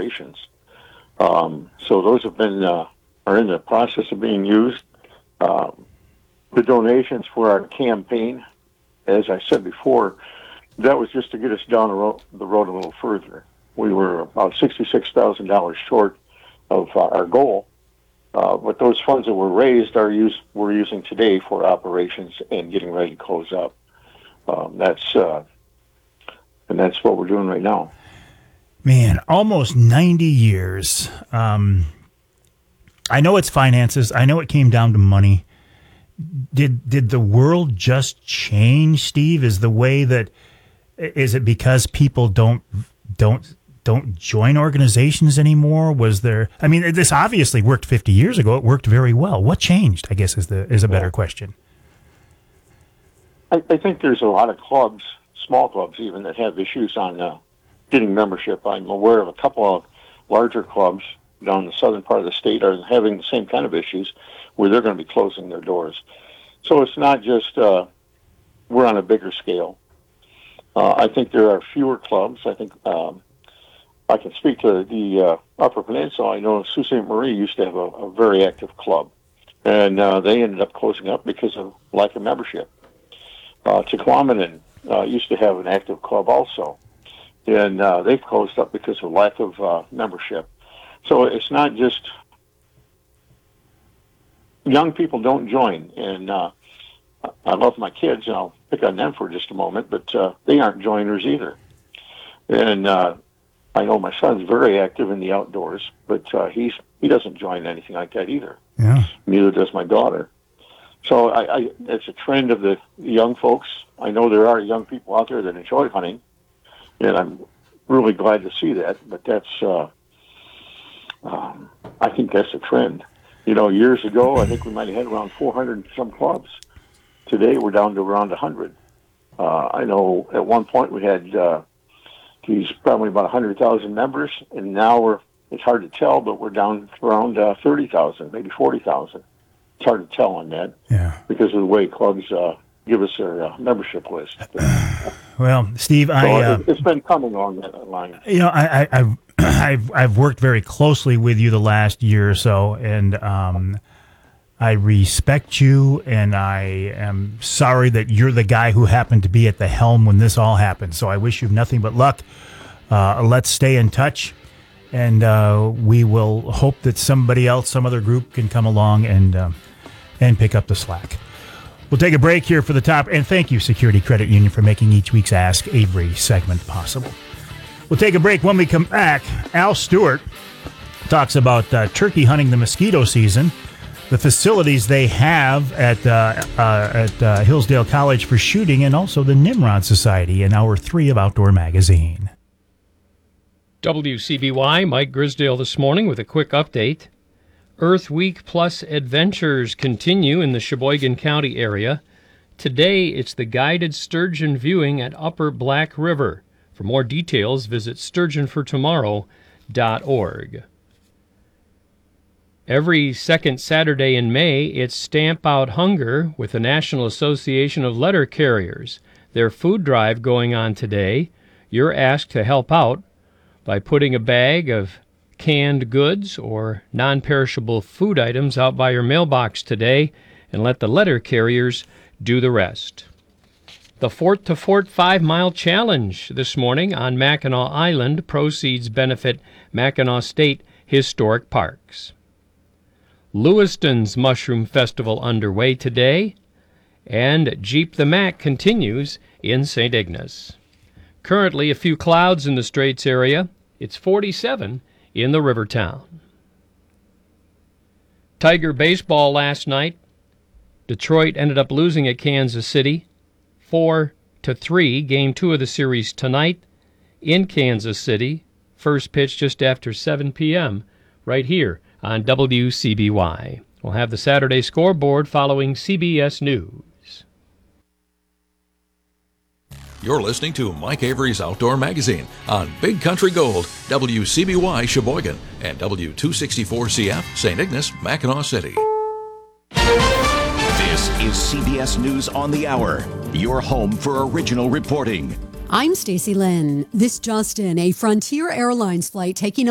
operations. So those have been are in the process of being used. The donations for our campaign, as I said before, that was just to get us down the road a little further. We were about $66,000 short of our goal, but those funds that were raised we're using today for operations and getting ready to close up. That's what we're doing right now. Man, almost 90 years. I know it's finances. I know it came down to money. Did the world just change, Steve? Is it because people don't join organizations anymore? Was there? I mean, this obviously worked 50 years ago. It worked very well. What changed? I guess is a better question. I think there's a lot of clubs, small clubs even, that have issues on getting membership. I'm aware of a couple of larger clubs down in the southern part of the state are having the same kind of issues where they're going to be closing their doors. So it's not just we're on a bigger scale. I think there are fewer clubs. I think I can speak to the Upper Peninsula. I know Sault Ste. Marie used to have a very active club, and they ended up closing up because of lack of membership. Tequamanen used to have an active club also, and they've closed up because of lack of membership. So it's not just young people don't join, and I love my kids, and I'll pick on them for just a moment, but they aren't joiners either. And I know my son's very active in the outdoors, but he doesn't join anything like that either. Yeah. Neither does my daughter. So it's a trend of the young folks. I know there are young people out there that enjoy hunting, and I'm really glad to see that. But that's I think that's a trend. You know, years ago, I think we might have had around 400 and some clubs. Today, we're down to around 100. I know at one point we had probably about 100,000 members, and now it's hard to tell, but we're down to around 30,000, maybe 40,000. It's hard to tell on that, because of the way clubs give us their membership list. Well, Steve, it's been coming on that line. You know, I've worked very closely with you the last year or so, and I respect you, and I am sorry that you're the guy who happened to be at the helm when this all happened. So I wish you nothing but luck. Let's stay in touch, and we will hope that somebody else, some other group, can come along and pick up the slack. We'll take a break here for the top, and thank you, Security Credit Union, for making each week's Ask Avery segment possible. We'll take a break. When we come back, Al Stewart talks about turkey hunting the mosquito season, the facilities they have at Hillsdale College for shooting, and also the Nimrod Society in Hour 3 of Outdoor Magazine. WCBY, Mike Grisdale this morning with a quick update. Earth Week Plus adventures continue in the Sheboygan County area. Today, it's the guided sturgeon viewing at Upper Black River. For more details, visit sturgeonfortomorrow.org. Every second Saturday in May, it's Stamp Out Hunger with the National Association of Letter Carriers. Their food drive going on today. You're asked to help out by putting a bag of canned goods or non-perishable food items out by your mailbox today, and let the letter carriers do the rest. The Fort to Fort 5-Mile Challenge this morning on Mackinac Island. Proceeds benefit Mackinac State Historic Parks. Lewiston's Mushroom Festival underway today, and Jeep the Mac continues in St. Ignace. Currently a few clouds in the Straits area. It's 47 in the river town. Tiger baseball last night. Detroit ended up losing at Kansas City 4-3. Game 2 of the series tonight in Kansas City. First pitch just after 7 p.m. right here on WCBY. We'll have the Saturday scoreboard following CBS News. You're listening to Mike Avery's Outdoor Magazine on Big Country Gold, WCBY Sheboygan, and W264CF St. Ignace, Mackinac City. This is CBS News on the Hour, your home for original reporting. I'm Stacy Lynn. This just in, a Frontier Airlines flight taking